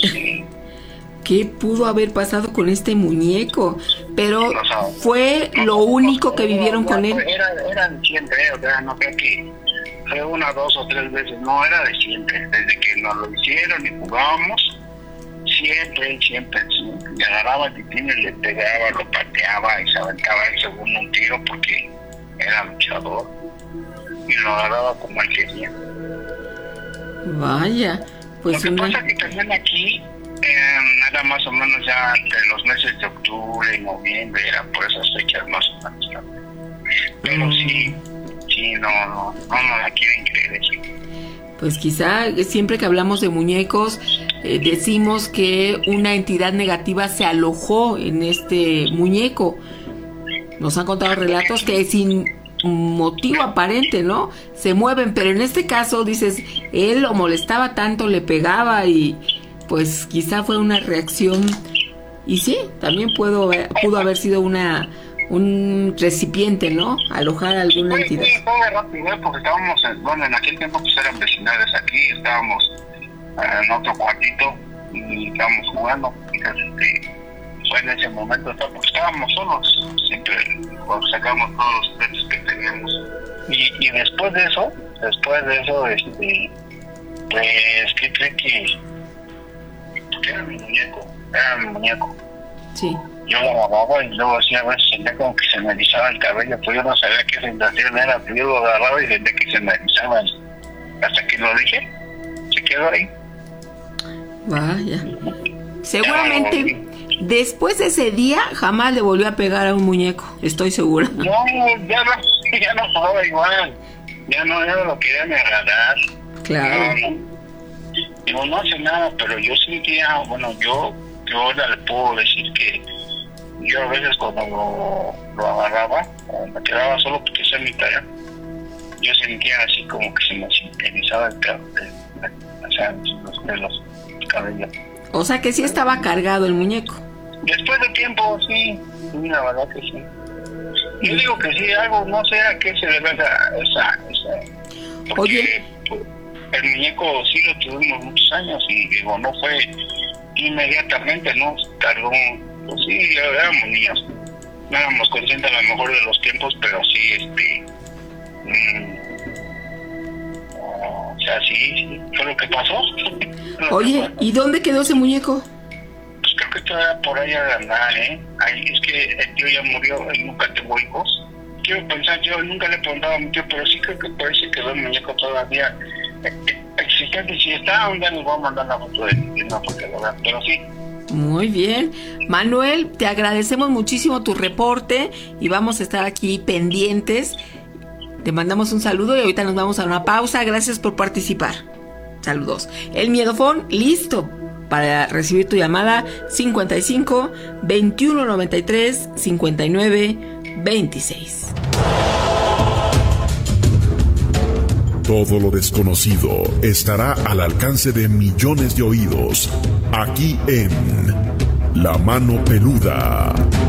Sí. ¿Qué pudo haber pasado con este muñeco? Pero fue lo único que vivieron con él. Era de siempre, o sea, no creo que fue 1, 2 o 3 veces, no, era de siempre. Desde que nos lo hicieron y jugábamos, siempre, sí. Le agarraba el titín y le pegaba, lo pateaba y se aventaba él según un tiro porque era luchador. Y lo agarraba como él quería. Vaya, pues lo que pasa que también aquí era más o menos ya entre los meses de octubre y noviembre, era por esas fechas más o menos también. Pero sí, no la quieren creer eso. Pues quizá siempre que hablamos de muñecos decimos que una entidad negativa se alojó en este muñeco. Nos han contado relatos que sin motivo aparente, ¿no? Se mueven, pero en este caso dices, él lo molestaba tanto, le pegaba y pues quizá fue una reacción. Y sí, también pudo haber sido un recipiente, ¿no? Alojar a alguna entidad. Sí, fue rápido porque estábamos, en aquel tiempo pues eran vecinales aquí, estábamos en otro cuartito y estábamos jugando. Fue en ese momento, porque estábamos solos, siempre sacamos todos los objetos que teníamos. Y después de eso, pues, ¿qué cree que era mi muñeco? Sí. Yo lo agarraba y luego así a veces sentía como que se me erizaba el cabello, pues yo no sabía qué sensación era, pero yo lo agarraba y sentía que se me erizaba. Hasta que lo dije, se quedó ahí. Vaya. Seguramente después de ese día jamás le volvió a pegar a un muñeco, estoy segura. No, ya no jugaba igual. Ya no lo quería ni agradar. Claro. Digo, no hace nada, pero yo sentía, yo ahora le puedo decir que yo a veces cuando lo agarraba, o me quedaba solo porque esa es mi tarea, yo sentía así como que se me sintonizaba el los pelos, el cabello. O sea que sí estaba cargado el muñeco. Después de tiempo, sí, la verdad que sí. Yo digo que sí, algo, no sé a qué se debe esa porque Oye, el muñeco sí lo tuvimos muchos años y digo, no fue inmediatamente, ¿no? Tardó, pues sí, éramos niños, no éramos conscientes a lo mejor de los tiempos, pero sí, o sea, sí, fue lo que pasó. Oye, ¿y dónde quedó ese muñeco? Pues creo que todavía por ahí a andar, Ay, es que el tío ya murió, él nunca tuvo hijos. Quiero pensar, yo nunca le he preguntado a mi tío, pero sí creo que por ahí se quedó el muñeco todavía existente. Si está, un día nos voy a mandar la foto de él, no porque lo vean, pero sí. Muy bien. Manuel, te agradecemos muchísimo tu reporte y vamos a estar aquí pendientes. Te mandamos un saludo y ahorita nos vamos a una pausa. Gracias por participar. Saludos. El Miedofón, listo para recibir tu llamada. 55 21 93 59 26. Todo lo desconocido estará al alcance de millones de oídos, aquí en La Mano Peluda.